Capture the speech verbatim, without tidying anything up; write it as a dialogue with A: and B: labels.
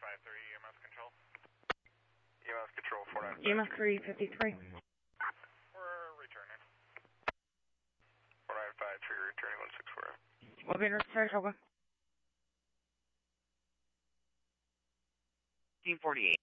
A: five three, E M S control. E M S control, four nine five.
B: E M S three fifty-three.
A: We're returning. four nine five, trigger returning one six four.
B: Elevator, Saratoga.
C: Team forty-eight.